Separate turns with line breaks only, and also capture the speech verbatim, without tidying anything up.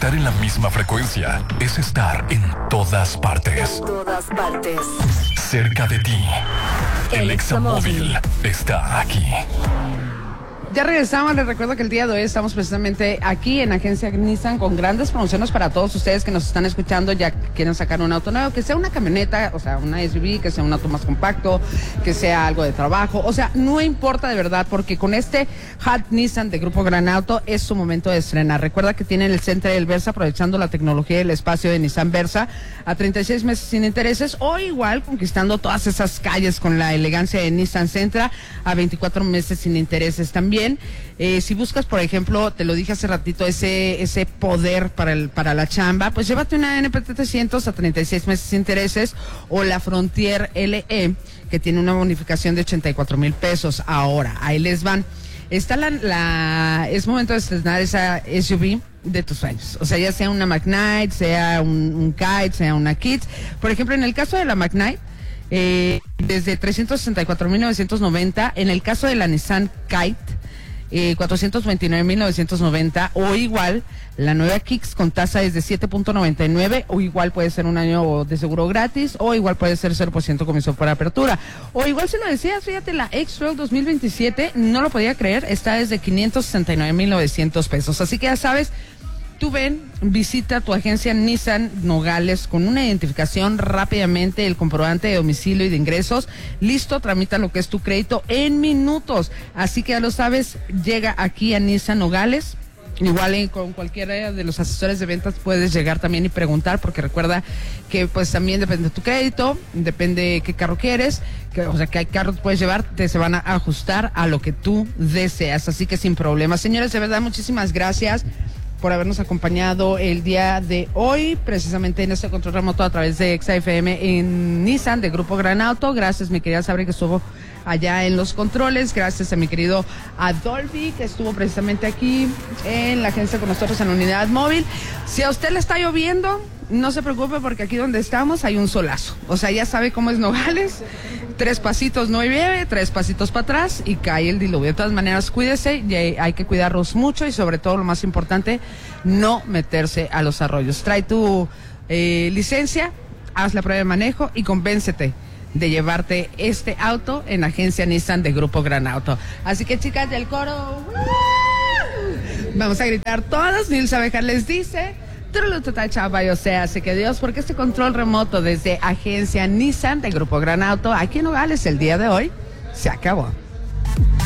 Estar en la misma frecuencia es estar en todas partes.
En todas partes.
Cerca de ti. El
El
Examóvil está aquí.
Ya regresamos, les recuerdo que el día de hoy estamos precisamente aquí en Agencia Nissan con grandes promociones para todos ustedes que nos están escuchando, ya quieren sacar un auto nuevo, que sea una camioneta, o sea, una S U V, que sea un auto más compacto, que sea algo de trabajo, o sea, no importa de verdad, porque con este Hot Nissan de Grupo Gran Auto es su momento de estrenar. Recuerda que tienen el Centro del Versa, aprovechando la tecnología y el espacio de Nissan Versa, a treinta y seis meses sin intereses, o igual conquistando todas esas calles con la elegancia de Nissan Sentra a veinticuatro meses sin intereses también. Eh, si buscas, por ejemplo, te lo dije hace ratito, ese ese poder para el para la chamba, pues llévate una N P T trescientos a treinta y seis meses sin intereses, o la Frontier L E, que tiene una bonificación de ochenta y cuatro mil pesos. Ahora, ahí les van. Está la, la es momento de estrenar esa S U V de tus sueños, o sea, ya sea una McKnight, sea un, un Kite, sea una Kit. Por ejemplo, en el caso de la McKnight, eh, desde trescientos sesenta y cuatro mil novecientos noventa, en el caso de la Nissan Kite, Eh, cuatrocientos veintinueve mil novecientos noventa, o igual la nueva Kicks con tasa desde siete punto noventa y nueve, o igual puede ser un año de seguro gratis, o igual puede ser cero por ciento comisión por apertura, o igual si lo decías, fíjate, la X-Trail dos mil veintisiete, no lo podía creer, está desde quinientos sesenta y nueve mil novecientos pesos, así que ya sabes, tú ven, visita tu agencia Nissan Nogales con una identificación rápidamente, el comprobante de domicilio y de ingresos, listo, tramita lo que es tu crédito en minutos. Así que ya lo sabes, llega aquí a Nissan Nogales. Igual eh, con cualquiera de los asesores de ventas puedes llegar también y preguntar, porque recuerda que pues también depende de tu crédito, depende qué carro quieres, que, o sea, que hay carros que puedes llevar, te se van a ajustar a lo que tú deseas, así que sin problema. Señores, de verdad, muchísimas gracias por habernos acompañado el día de hoy, precisamente en este control remoto a través de Exa F M en Nissan de Grupo Gran Auto. Gracias, mi querida Sabri, que estuvo allá en los controles. Gracias a mi querido Adolfi, que estuvo precisamente aquí en la agencia con nosotros en la unidad móvil. Si a usted le está lloviendo, no se preocupe, porque aquí donde estamos hay un solazo. O sea, ya sabe cómo es Nogales. Tres pasitos no llueve, tres pasitos para atrás y cae el diluvio. De todas maneras, cuídese, y hay, hay que cuidarnos mucho, y sobre todo, lo más importante, no meterse a los arroyos. Trae tu eh, licencia, haz la prueba de manejo y convéncete de llevarte este auto en agencia Nissan de Grupo Gran Auto. Así que, chicas del coro, ¡uh! Vamos a gritar todas. Nilsa Bejar les dice: o sea, así que Dios, porque este control remoto desde agencia Nissan de Grupo Gran Auto aquí en Nogales el día de hoy se acabó.